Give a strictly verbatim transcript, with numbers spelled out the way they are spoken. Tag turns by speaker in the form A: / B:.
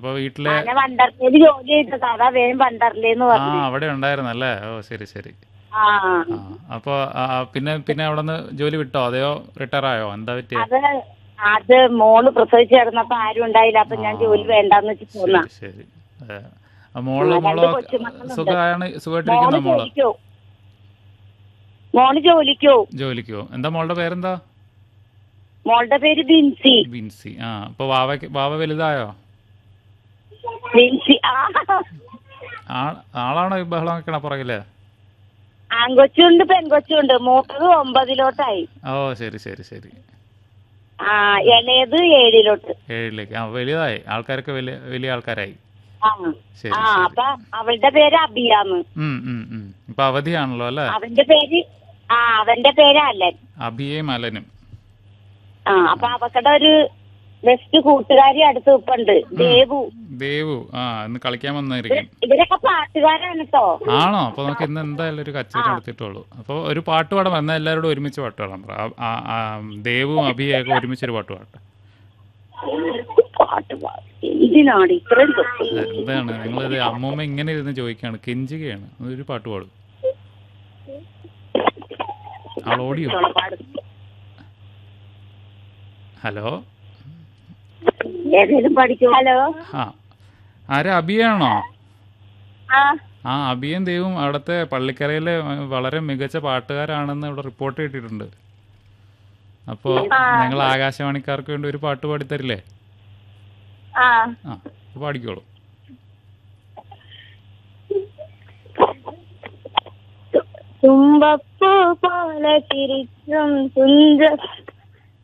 A: അപ്പൊ വീട്ടിലെ
B: ആ ഞാൻ വണ്ടർലയിൽ ജോലി ചെയ്തത്, അതാ വേഗം വണ്ടർലേന്ന്
A: ആ
B: പറഞ്ഞു.
A: അവിടെ ഉണ്ടായിരുന്നല്ലേ? ഓ ശരി ശരി.
B: ആ
A: ആ അപ്പോൾ പിന്നെ പിന്നെ അവിടെ നിന്ന് ജോലി വിട്ടോ അതെയോ റിട്ടയർ ആയോ? എന്താ പറ്റിയേ?
B: അത് അത് മോള് പ്രസവിച്ച് കിടന്നപ്പോ ആരും ഉണ്ടായില്ല, അപ്പൊ
A: ആ
B: ഞാൻ ജോലി വേണ്ടാന്ന് വെച്ച് പോന്നാ.
A: ശരി ശരി. അതെ. ആ, മോള്
B: രണ്ട്
A: മോളോ
B: കൊച്ചുമക്കളുണ്ട്.
A: സുഖമാണ്?
B: മോള്
A: സുഖമായിട്ടിരിക്കുന്നോ മോള്?
B: ജോലിക്കോ മോള് ജോലിക്കോ
A: ജോലിക്കോ? എന്താ മോളുടെ പേരെന്താ?
B: മോളുടെ പേര് ബിൻസി.
A: ബിൻസി. ആ അപ്പൊ വാവയ്ക്ക് വാവ വലുതായോ?
B: ബിൻസി ആ
A: ആ ആളാണോ ഈ ബഹളം വെക്കണ പുറകില്?
B: ആൺകൊച്ചുണ്ട് പെൺകൊച്ചുണ്ട്. മൂത്തത് ഒമ്പതിലോട്ടായി.
A: ഓ ശരി ശരി ശരി.
B: ആ ഇളയത് ഏഴിലോട്ട്.
A: ഏഴിലേക്ക്. ആ വലുതായി, ആൾക്കാരൊക്കെ വലിയ വലിയ ആൾക്കാരായി.
B: ആ
A: ശരി
B: ആ
A: ശരി.
B: അപ്പൊ അവളുടെ പേര് അബിയാന്ന്.
A: ഉം ഉം ഉം. ഇപ്പൊ അവധിയാണല്ലോ അല്ലേ?
B: അവന്റെ പേര് ആ അവന്റെ പേര് അലൻ.
A: അഭിയും അലനും.
B: ആ അപ്പൊ അവക്കടെ ഒരു ബെസ്റ്റ് കൂട്ടുകാരി അടുത്ത് ഇപ്പുണ്ട്, ദേവു.
A: ദേവു. ആ ഇന്ന് കളിക്കാൻ വന്നായിരിക്കും.
B: ഇവരൊക്കെ പാട്ടുകാരാണ് കേട്ടോ.
A: ആണോ? അപ്പൊ നമുക്ക് ഇന്ന് എന്തായാലും ഒരു കച്ചേരി നടത്തിയിട്ടുള്ളൂ. അപ്പോൾ ഒരു പാട്ട് പാടാൻ വന്നാൽ എല്ലാവരോടും ഒരുമിച്ച് പാട്ട് പാടാൻ പറ. ആ, ആ, ദേവും അഭിയൊക്കെ ഒരുമിച്ചൊരു പാട്ട് പാട്ടെ.
B: പാട്ട് പാടും എന്തിനാണ് ഇത്രയും തൊട്ട്?
A: എന്താണ് നിങ്ങളിത് അമ്മൂമ്മ ഇങ്ങനെ ഇരുന്ന് ചോദിക്കുകയാണ്, കെഞ്ചുകയാണ്, ഒരു പാട്ട് പാടും. ആൾ ഓടിയോ? ഹലോ
B: ഏതേലും പഠിക്കും. ഹലോ
A: ആ ആരാ? അഭിയാണോ?
B: ആ
A: ആ അഭിയും ദേവും അവിടുത്തെ പള്ളിക്കരയിലെ വളരെ മികച്ച പാട്ടുകാരാണെന്ന് ഇവിടെ റിപ്പോർട്ട് കിട്ടിയിട്ടുണ്ട്. അപ്പോൾ ഞങ്ങൾ ആകാശവാണിക്കാർക്ക് വേണ്ടി ഒരു പാട്ട് പാടിത്തരില്ലേ?
B: ആ
A: ആ പാടിക്കോളൂ.
B: തുമ്പപ്പൂ പോലെ ചിരിച്ചും തുഞ്ച